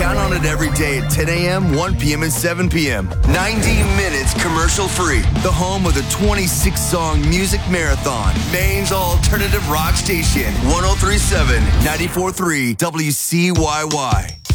Count on it every day at 10 a.m., 1 p.m., and 7 p.m. 90 minutes commercial-free. The home of the 26-song music marathon. Maine's alternative rock station. 103.7, 94.3 WCYY.